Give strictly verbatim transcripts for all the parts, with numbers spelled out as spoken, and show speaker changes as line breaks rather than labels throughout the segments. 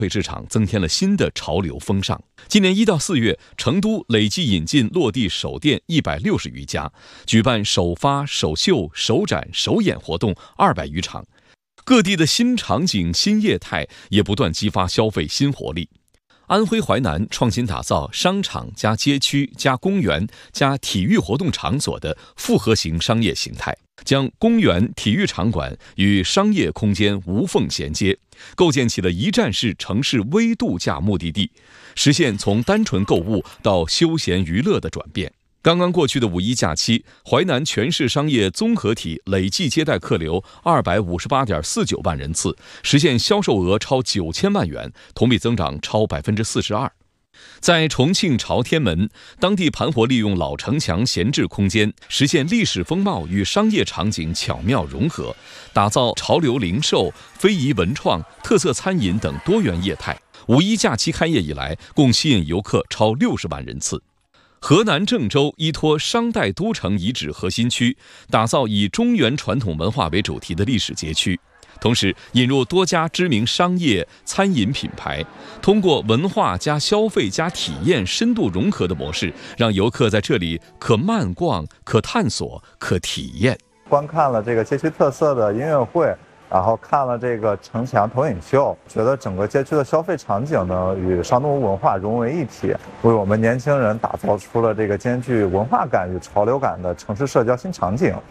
会市场增添了新的潮流风尚。今年一到四月，成都累计引进落地首店一百六十余家，举办首发、首秀、首展、首演活动二百余场。各地的新场景、新业态也不断激发消费新活力。安徽淮南创新打造商场加街区加公园加体育活动场所的复合型商业形态，将公园、体育场馆与商业空间无缝衔接，构建起了一站式城市微度假目的地，实现从单纯购物到休闲娱乐的转变。刚刚过去的五一假期，淮南全市商业综合体累计接待客流二百五十八点四九万人次，实现销售额超九千万元，同比增长超百分之四十二。在重庆朝天门，当地盘活利用老城墙闲置空间，实现历史风貌与商业场景巧妙融合，打造潮流零售、非遗文创、特色餐饮等多元业态。五一假期开业以来，共吸引游客超六十万人次。河南郑州依托商代都城遗址核心区，打造以中原传统文化为主题的历史街区，同时引入多家知名商业、餐饮品牌，通过文化加消费加体验深度融合的模式，让游客在这里可慢逛、可探索、可体验。
观看了这个街区特色的音乐会，然后看了这个城墙投影秀，觉得整个街区的消费场景呢与商都文化融为一体，为我们年轻人打造出了这个兼具文化感与潮流感的城市社交新场景。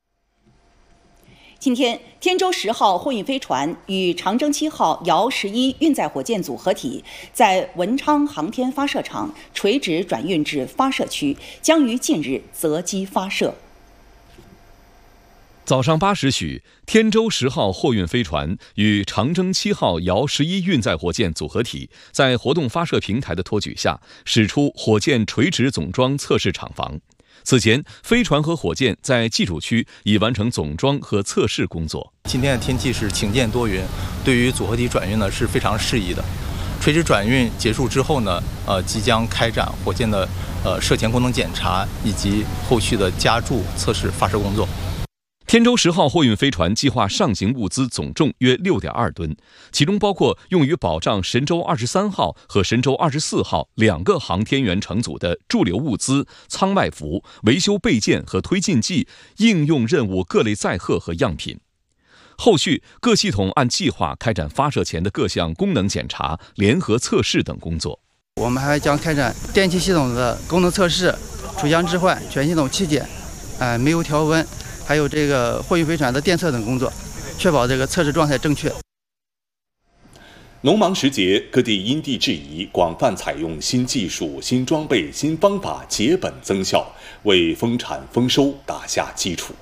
今天，天舟十号货运飞船与长征七号遥十一运载火箭组合体在文昌航天发射场垂直转运至发射区，将于近日择机发射。
早上八时许，天舟十号货运飞船与长征七号遥十一运载火箭组合体在活动发射平台的托举下，驶出火箭垂直总装测试厂房。此前，飞船和火箭在技术区已完成总装和测试工作。
今天的天气是晴间多云，对于组合体转运呢是非常适宜的。垂直转运结束之后呢，呃，即将开展火箭的呃射前功能检查以及后续的加注测试发射工作。
天舟十号货运飞船计划上行物资总重约 六点二吨，其中包括用于保障神舟二十三号和神舟二十四号两个航天员乘组的驻留物资、舱外服、维修备件和推进剂、应用任务各类载荷和样品。后续各系统按计划开展发射前的各项功能检查、联合测试等工作。
我们还将开展电气系统的功能测试、出箱置换、全系统气检、呃煤油调温，还有这个货运飞船的电测等工作，确保这个测试状态正确。
农忙时节，各地因地制宜，广泛采用新技术、新装备、新方法，节本增效，为丰产丰收打下基础。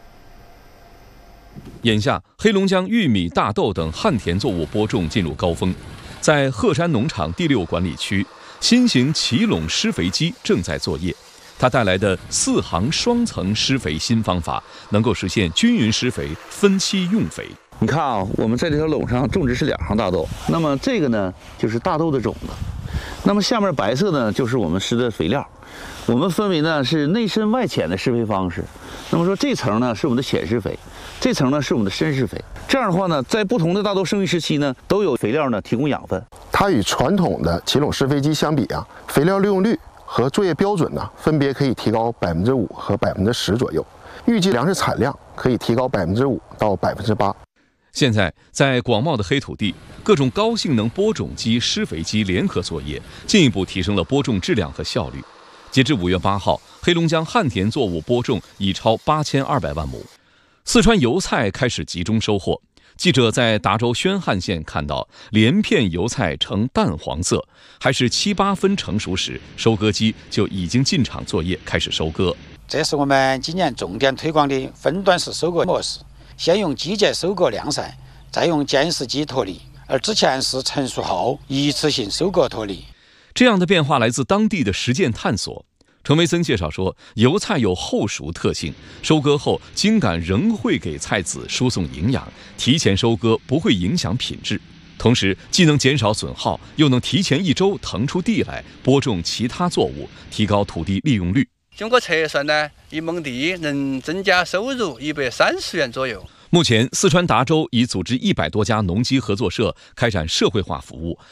眼下，黑龙江玉米、大豆等旱田作物播种进入高峰，在鹤山农场第六管理区，新型齐垄施肥机正在作业。它带来的四行双层施肥新方法，能够实现均匀施肥、分期用肥。
你看啊，我们在这条垄上种植是两行大豆，那么这个呢就是大豆的种子，那么下面白色呢就是我们施的肥料。我们分为呢是内深外浅的施肥方式。那么说这层呢是我们的浅施肥，这层呢是我们的深施肥。这样的话呢，在不同的大豆生育时期呢，都有肥料呢提供养分。
它与传统的齐垄施肥机相比啊，肥料利用率和作业标准呢，分别可以提高百分之五和百分之十左右，预计粮食产量可以提高百分之五到百分之八。
现在，在广袤的黑土地，各种高性能播种机、施肥机联合作业，进一步提升了播种质量和效率。截至五月八号，黑龙江旱田作物播种已超八千二百万亩。四川油菜开始集中收获。记者在达州宣汉县看到，连片油菜呈淡黄色，还是七八分成熟时，收割机就已经进场作业，开始收割。
这是我们今年重点推广的分段式收割模式，先用机械收割晾晒，再用监视机脱粒，而之前是成熟后一次性收割脱粒。
这样的变化来自当地的实践探索。陈维森介绍说，油菜有后熟特性，收割后茎秆仍会给菜籽输送营养，提前收割不会影响品质，同时既能减少损耗，又能提前一周腾出地来播种其他作物，提高土地利用率。
经过测算呢，一亩地能增加收入一百三十元左右。
目前，四川达州已组织一百多家农机合作社开展社会化服务，